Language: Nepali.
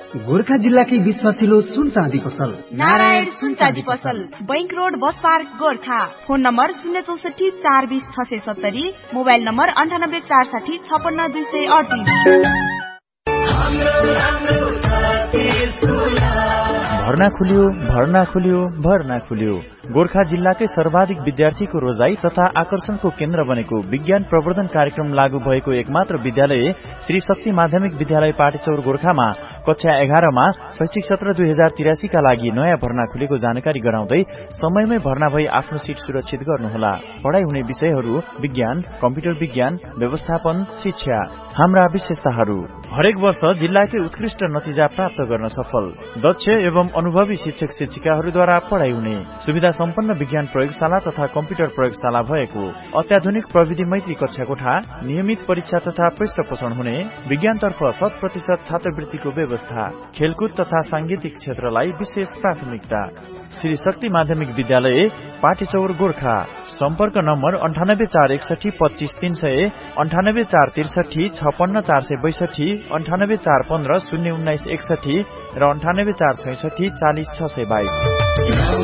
गोर्खा जिल्लाकै विश्वासिलो सुन चाँदी पसल नारायण सुन चाँदी पसल, bank road, bus park, Gorkha. Phone number 064 420 670, mobile number 98 460 56 238। भर्ना खुल्यो। गोर्खा जिल्लाकै सर्वाधिक विद्यार्थीको रोजाई तथा आकर्षणको केन्द्र बनेको विज्ञान प्रवर्धन कार्यक्रम लागू भएको एकमात्र विद्यालय श्री शक्ति माध्यमिक विद्यालय पाटेचौर गोर्खामा कक्षा 11 मा शैक्षिक सत्र 2083 का लागि नयाँ भर्ना खुलेको जानकारी गराउँदै समयमै भर्ना भई आफ्नो सीट सुरक्षित गर्नुहोला। पढ़ाई हुने विषयहरू विज्ञान, कम्प्युटर विज्ञान, व्यवस्थापन, शिक्षा। हाम्रा विशेषताहरू: हरेक वर्ष जिल्लाकै उत्कृष्ट नतिजा प्राप्त गर्न सफल, दक्ष एवं अनुभवी शिक्षक शिक्षिकाहरूद्वारा पढ़ाई हुने, सुविधा सम्पन्न विज्ञान प्रयोगशाला तथा कम्प्युटर प्रयोगशाला भएको, अत्याधुनिक प्रविधि मैत्री कक्षा कोठा, नियमित परीक्षा तथा पृष्ठपोषण हुने, विज्ञानतर्फ 100% छात्रवृत्तिको व्यवस्था, खेलकुद तथा सांगीतिक क्षेत्रलाई विशेष प्राथमिकता। श्री शक्ति माध्यमिक विद्यालय पाटेचौर गोर्खा। सम्पर्क नम्बर 9841 25 300, 9843 56 462, 9845 019 61 र 9846 40 622।